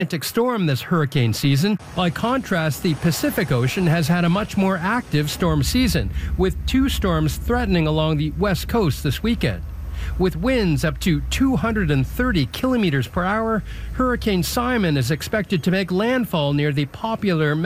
Atlantic storm this hurricane season. By contrast, the Pacific Ocean has had a much more active storm season, with 2 storms threatening along the west coast this weekend. With winds up to 230 kilometers per hour, Hurricane Simon is expected to make landfall near the popular